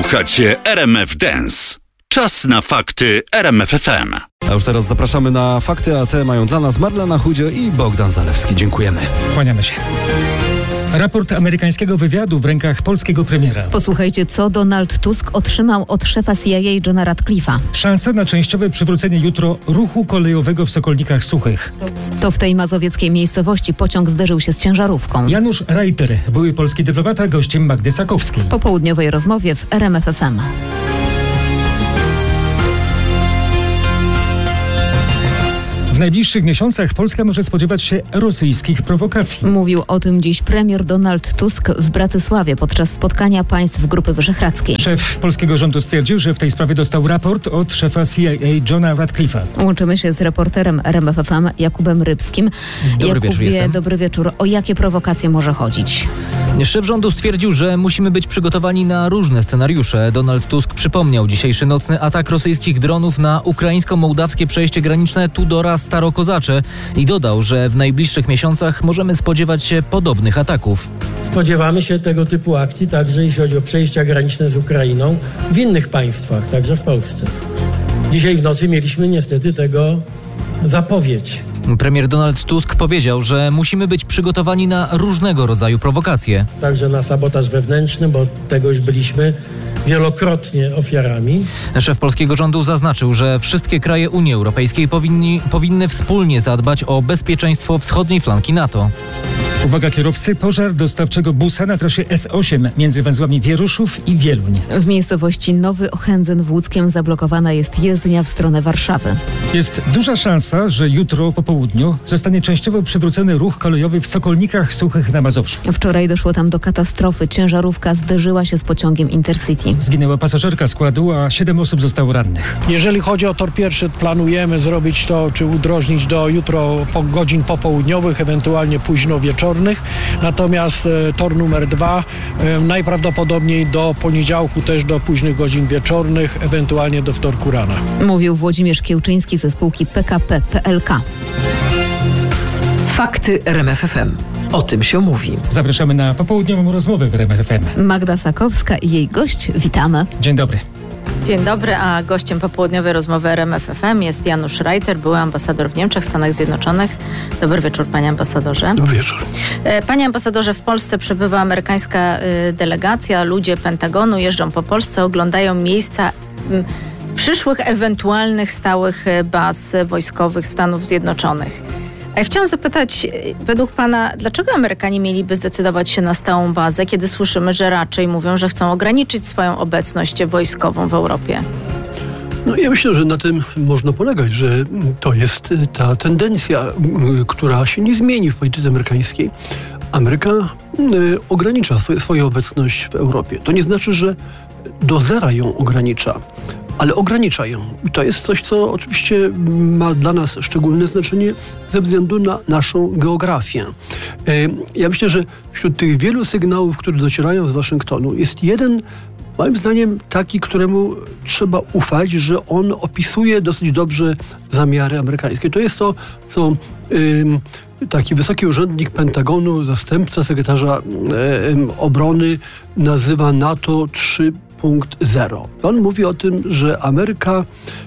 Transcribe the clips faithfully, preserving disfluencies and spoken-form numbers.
Słuchacie R M F Dance. Czas na fakty R M F F M. A już teraz zapraszamy na fakty, a te mają dla nas Marlena Chudzie i Bogdan Zalewski. Dziękujemy. Kłaniamy się. Raport amerykańskiego wywiadu w rękach polskiego premiera. Posłuchajcie, co Donald Tusk otrzymał od szefa C I A Johna Ratcliffe'a. Szansa na częściowe przywrócenie jutro ruchu kolejowego w Sokolnikach Suchych. To w tej mazowieckiej miejscowości pociąg zderzył się z ciężarówką. Janusz Reiter, były polski dyplomata, gościem Magdy Sakowskiej. W popołudniowej rozmowie w R M F F M. W najbliższych miesiącach Polska może spodziewać się rosyjskich prowokacji. Mówił o tym dziś premier Donald Tusk w Bratysławie podczas spotkania państw Grupy Wyszehradzkiej. Szef polskiego rządu stwierdził, że w tej sprawie dostał raport od szefa C I A Johna Ratcliffe'a. Łączymy się z reporterem R M F F M Jakubem Rybskim. Dobry Jakubie, wieczór, jestem. Dobry wieczór. O jakie prowokacje może chodzić? Szef rządu stwierdził, że musimy być przygotowani na różne scenariusze. Donald Tusk przypomniał dzisiejszy nocny atak rosyjskich dronów na ukraińsko-mołdawskie przejście graniczne Tudora Starokozacze i dodał, że w najbliższych miesiącach możemy spodziewać się podobnych ataków. Spodziewamy się tego typu akcji także jeśli chodzi o przejścia graniczne z Ukrainą w innych państwach, także w Polsce. Dzisiaj w nocy mieliśmy niestety tego zapowiedź. Premier Donald Tusk powiedział, że musimy być przygotowani na różnego rodzaju prowokacje. Także na sabotaż wewnętrzny, bo tego już byliśmy wielokrotnie ofiarami. Szef polskiego rządu zaznaczył, że wszystkie kraje Unii Europejskiej powinni, powinny wspólnie zadbać o bezpieczeństwo wschodniej flanki NATO. Uwaga kierowcy, pożar dostawczego busa na trasie S osiem między węzłami Wieruszów i Wieluń. W miejscowości Nowy Ochędzyn w Łódzkiem zablokowana jest jezdnia w stronę Warszawy. Jest duża szansa, że jutro po południu zostanie częściowo przywrócony ruch kolejowy w Sokolnikach Suchych na Mazowszu. Wczoraj doszło tam do katastrofy. Ciężarówka zderzyła się z pociągiem Intercity. Zginęła pasażerka składu, a siedem osób zostało rannych. Jeżeli chodzi o tor pierwszy, planujemy zrobić to, czy udrożnić do jutro po godzin popołudniowych, ewentualnie późno wieczornych. Natomiast e, tor numer dwa e, najprawdopodobniej do poniedziałku też do późnych godzin wieczornych, ewentualnie do wtorku rana. Mówił Włodzimierz Kiełczyński ze spółki P K P P L K. Fakty R M F F M. O tym się mówi. Zapraszamy na popołudniową rozmowę w R M F F M. Magda Sakowska i jej gość. Witamy. Dzień dobry. Dzień dobry, a gościem popołudniowej rozmowy R M F F M jest Janusz Reiter, były ambasador w Niemczech, Stanach Zjednoczonych. Dobry wieczór, panie ambasadorze. Dobry wieczór. Panie ambasadorze, w Polsce przebywa amerykańska delegacja. Ludzie Pentagonu jeżdżą po Polsce, oglądają miejsca przyszłych ewentualnych stałych baz wojskowych Stanów Zjednoczonych. Ja chciałam zapytać, według pana, dlaczego Amerykanie mieliby zdecydować się na stałą bazę, kiedy słyszymy, że raczej mówią, że chcą ograniczyć swoją obecność wojskową w Europie? No ja myślę, że na tym można polegać, że to jest ta tendencja, która się nie zmieni w polityce amerykańskiej. Ameryka ogranicza swoje, swoją obecność w Europie. To nie znaczy, że do zera ją ogranicza, ale ogranicza ją. I to jest coś, co oczywiście ma dla nas szczególne znaczenie ze względu na naszą geografię. Ja myślę, że wśród tych wielu sygnałów, które docierają z Waszyngtonu, jest jeden, moim zdaniem, taki, któremu trzeba ufać, że on opisuje dosyć dobrze zamiary amerykańskie. To jest to, co taki wysoki urzędnik Pentagonu, zastępca sekretarza obrony, nazywa NATO trzy punkt zero. On mówi o tym, że Ameryka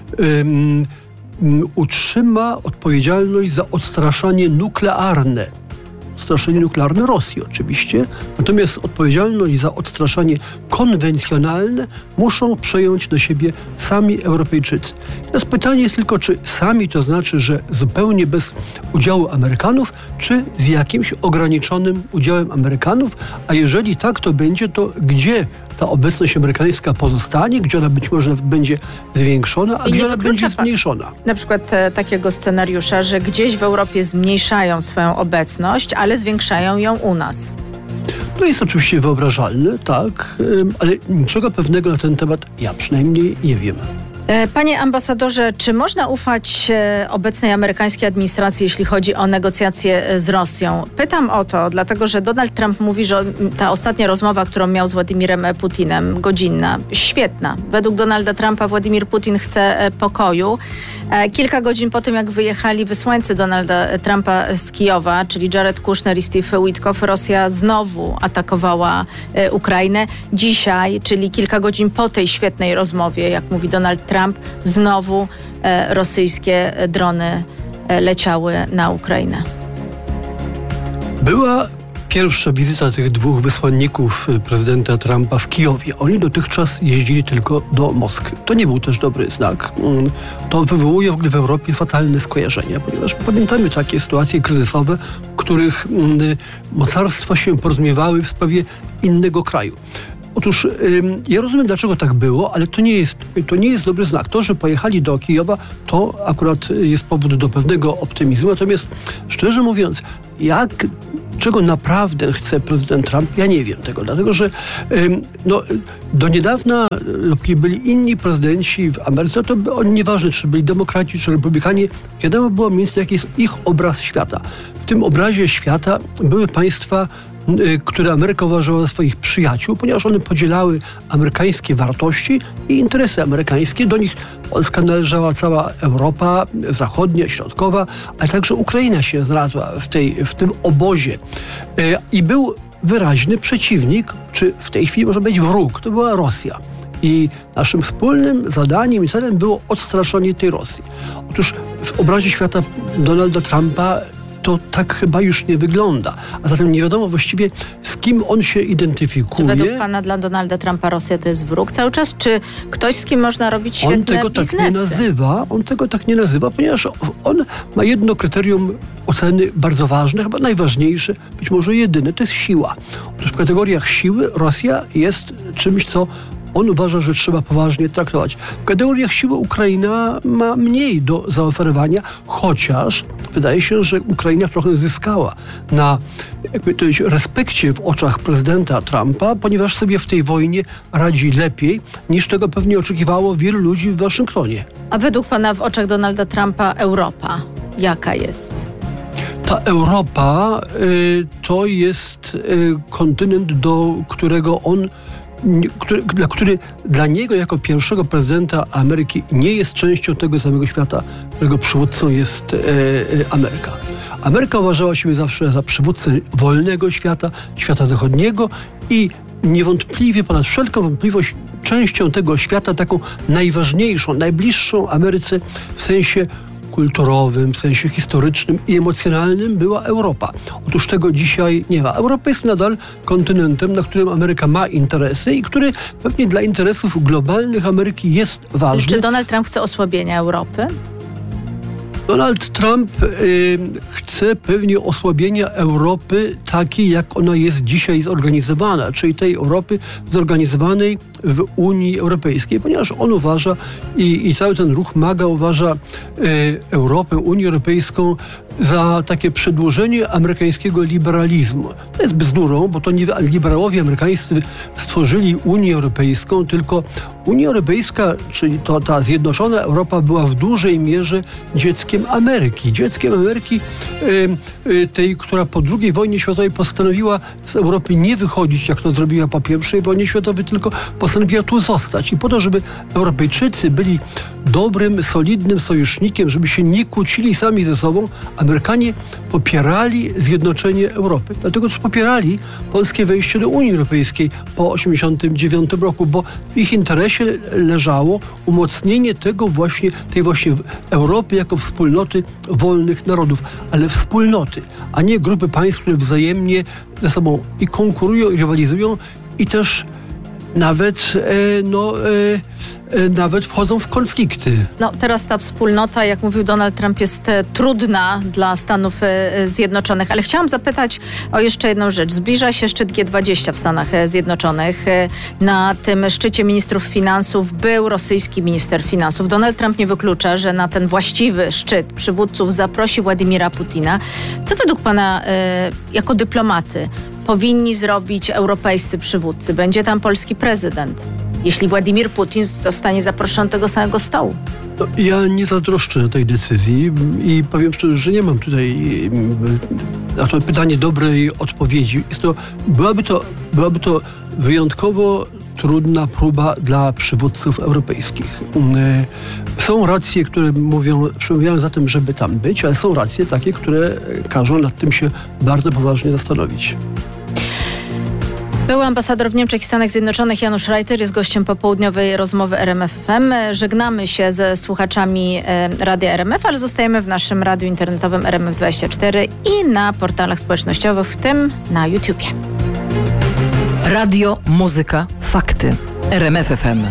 um, um, utrzyma odpowiedzialność za odstraszanie nuklearne. Odstraszanie nuklearne Rosji oczywiście, natomiast odpowiedzialność za odstraszanie konwencjonalne muszą przejąć do siebie sami Europejczycy. Teraz pytanie jest tylko, czy sami to znaczy, że zupełnie bez udziału Amerykanów, czy z jakimś ograniczonym udziałem Amerykanów, a jeżeli tak to będzie, to gdzie ta obecność amerykańska pozostanie, gdzie ona być może będzie zwiększona, a gdzie ona będzie zmniejszona. Na przykład e, takiego scenariusza, że gdzieś w Europie zmniejszają swoją obecność, ale zwiększają ją u nas. To jest oczywiście wyobrażalne, tak, ale niczego pewnego na ten temat ja przynajmniej nie wiem. Panie ambasadorze, czy można ufać obecnej amerykańskiej administracji, jeśli chodzi o negocjacje z Rosją? Pytam o to, dlatego że Donald Trump mówi, że ta ostatnia rozmowa, którą miał z Władimirem Putinem, godzinna, świetna. Według Donalda Trumpa Władimir Putin chce pokoju, Kilka godzin po tym, jak wyjechali wysłańcy Donalda Trumpa z Kijowa, czyli Jared Kushner i Steve Witkoff, Rosja znowu atakowała Ukrainę. Dzisiaj, czyli kilka godzin po tej świetnej rozmowie, jak mówi Donald Trump, znowu rosyjskie drony leciały na Ukrainę. Była pierwsza wizyta tych dwóch wysłanników prezydenta Trumpa w Kijowie. Oni dotychczas jeździli tylko do Moskwy. To nie był też dobry znak. To wywołuje w ogóle w Europie fatalne skojarzenia, ponieważ pamiętamy takie sytuacje kryzysowe, w których mocarstwa się porozumiewały w sprawie innego kraju. Otóż ja rozumiem, dlaczego tak było, ale to nie jest, to nie jest dobry znak. To, że pojechali do Kijowa, to akurat jest powód do pewnego optymizmu. Natomiast szczerze mówiąc, jak, czego naprawdę chce prezydent Trump, ja nie wiem tego. Dlatego, że no, do niedawna, dopóki byli inni prezydenci w Ameryce, to by oni, nieważne, czy byli demokraci, czy republikanie, wiadomo było mniej więcej, jaki jest ich obraz świata. W tym obrazie świata były państwa, które Ameryka uważała za swoich przyjaciół, ponieważ one podzielały amerykańskie wartości i interesy amerykańskie. Do nich Polska należała, cała Europa zachodnia, środkowa, ale także Ukraina się znalazła w, tej, w tym obozie. I był wyraźny przeciwnik, czy w tej chwili może być wróg, to była Rosja. I naszym wspólnym zadaniem i celem było odstraszenie tej Rosji. Otóż w obrazie świata Donalda Trumpa to tak chyba już nie wygląda. A zatem nie wiadomo właściwie, z kim on się identyfikuje. Czy według pana dla Donalda Trumpa Rosja to jest wróg cały czas? Czy ktoś, z kim można robić świetne biznesy? On tego biznesy? tak nie nazywa. On tego tak nie nazywa, ponieważ on ma jedno kryterium oceny bardzo ważne, chyba najważniejsze, być może jedyne, to jest siła. Otóż w kategoriach siły Rosja jest czymś, co on uważa, że trzeba poważnie traktować. W kategoriach siły Ukraina ma mniej do zaoferowania, chociaż wydaje się, że Ukraina trochę zyskała na jakby to jest, respekcie w oczach prezydenta Trumpa, ponieważ sobie w tej wojnie radzi lepiej, niż tego pewnie oczekiwało wielu ludzi w Waszyngtonie. A według pana w oczach Donalda Trumpa Europa jaka jest? Ta Europa y, to jest y, kontynent, do którego on Który, dla, który dla niego jako pierwszego prezydenta Ameryki nie jest częścią tego samego świata, którego przywódcą jest e, e, Ameryka. Ameryka uważała siebie zawsze za przywódcę wolnego świata, świata zachodniego i niewątpliwie, ponad wszelką wątpliwość, częścią tego świata, taką najważniejszą, najbliższą Ameryce w sensie kulturowym, w sensie historycznym i emocjonalnym była Europa. Otóż tego dzisiaj nie ma. Europa jest nadal kontynentem, na którym Ameryka ma interesy i który pewnie dla interesów globalnych Ameryki jest ważny. Czy Donald Trump chce osłabienia Europy? Donald Trump y, chce pewnie osłabienia Europy takiej, jak ona jest dzisiaj zorganizowana, czyli tej Europy zorganizowanej w Unii Europejskiej, ponieważ on uważa i, i cały ten ruch MAGA uważa y, Europę, Unię Europejską za takie przedłużenie amerykańskiego liberalizmu. To jest bzdurą, bo to nie liberałowie amerykańscy stworzyli Unię Europejską, tylko Unia Europejska, czyli to ta zjednoczona Europa, była w dużej mierze dzieckiem Ameryki. Dzieckiem Ameryki y, y, tej, która po drugiej wojnie światowej postanowiła z Europy nie wychodzić, jak to zrobiła po pierwszej wojnie światowej, tylko postanowiła tu zostać. I po to, żeby Europejczycy byli dobrym, solidnym sojusznikiem, żeby się nie kłócili sami ze sobą, Amerykanie popierali zjednoczenie Europy. Dlatego też popierali polskie wejście do Unii Europejskiej po tysiąc dziewięćset osiemdziesiątym dziewiątym roku, bo w ich interesie leżało umocnienie tego właśnie, tej właśnie Europy jako wspólnoty wolnych narodów, ale wspólnoty, a nie grupy państw, które wzajemnie ze sobą i konkurują, i rywalizują, i też nawet, e, no, e, e, nawet wchodzą w konflikty. No, teraz ta wspólnota, jak mówił Donald Trump, jest e, trudna dla Stanów e, Zjednoczonych, ale chciałam zapytać o jeszcze jedną rzecz. Zbliża się szczyt G dwadzieścia w Stanach e, Zjednoczonych. E, na tym szczycie ministrów finansów był rosyjski minister finansów. Donald Trump nie wyklucza, że na ten właściwy szczyt przywódców zaprosi Władimira Putina. Co według pana e, jako dyplomaty powinni zrobić europejscy przywódcy? Będzie tam polski prezydent, jeśli Władimir Putin zostanie zaproszony do tego samego stołu. No, ja nie zazdroszczę tej decyzji i powiem szczerze, że nie mam tutaj na to pytanie dobrej odpowiedzi. Jest to, byłaby to, byłaby to wyjątkowo trudna próba dla przywódców europejskich. Są racje, które mówią, przemawiają za tym, żeby tam być, ale są racje takie, które każą nad tym się bardzo poważnie zastanowić. Były ambasador w Niemczech i Stanach Zjednoczonych Janusz Reiter jest gościem popołudniowej rozmowy R M F F M. Żegnamy się ze słuchaczami Radia R M F, ale zostajemy w naszym radiu internetowym R M F dwadzieścia cztery i na portalach społecznościowych, w tym na YouTubie. Radio, muzyka, fakty. R M F F M.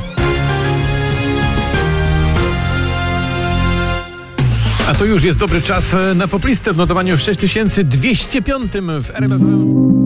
A to już jest dobry czas na poplistę w notowaniu sześć tysięcy dwieście pięć w R M F M.